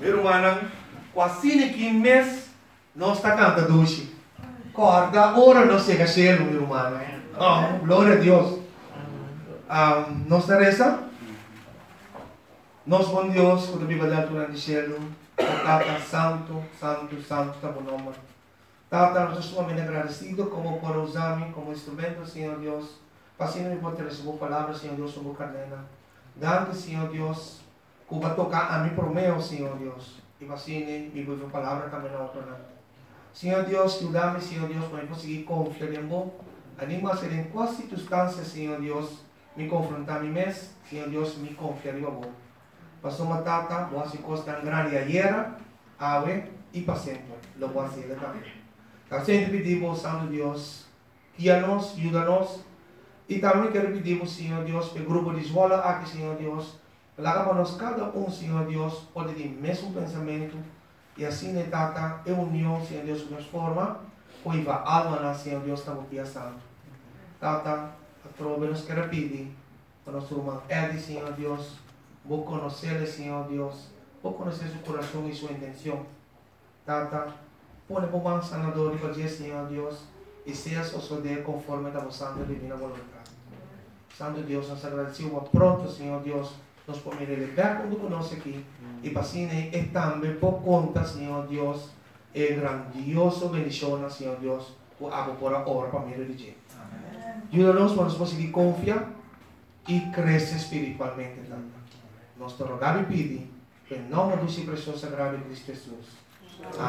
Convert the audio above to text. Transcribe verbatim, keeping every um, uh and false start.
Irmã, quase que mês nós está cantando doce. Corda, ora não chega a ser, meu irmão. Oh, glória a Deus. Um, nós reza. Nós, bom Deus, quando a Bíblia dá durante o cielo, Tata, santo, santo, santo, está bom nome. Tata, nós estamos sumamente agradecidos como por usar-me como instrumento, Senhor Deus. Passando me pode receber a palavra, Senhor Deus, sobre a cadena. Dando, Senhor Deus, que vai tocar a mim por meu, Senhor Deus. E assim, me vou a palavra também na outra. Senhor Deus, ajuda-me, Senhor Deus, para eu conseguir confiar em você. Anima-se em quais circunstâncias, Senhor Deus, me confrontar a mim mesmo, Senhor Deus, me confiar em você. Passou uma tata, boa se costa grande ayer, ave e para sempre. Lo voy a hacer também. Então, sempre pedimos, Santo Deus, guia-nos, ajuda-nos. E também quero pedir, Senhor Deus, para o grupo de escola aqui, Senhor Deus, larga para nós cada um, Senhor Deus, pode ter o mesmo pensamento. E assim, né, tata, é união, Senhor Deus, de forma, pois a alma, Senhor Deus, está muito santo. Tata, a trova nos quer pedir, para nosso irmão Edi, Senhor Deus, vou conhecer, Senhor Deus, vou conhecer seu coração e sua intenção. Tata, põe por mão sanador e fazer, Senhor Deus, e seja suceder conforme a vossa divina vontade. Santo Deus, nós agradecemos pronto, Senhor Deus, nós podemos levar quando conosco aqui, e para assim, e também por conta, Senhor Deus, é grandioso bendição, Senhor Deus, o abo por a hora para me religião. Ajuda-nos para nós conseguir confiar e crescer espiritualmente. Nós te rogamos e pedimos, em nome do seu precioso sagrado Cristo Jesus.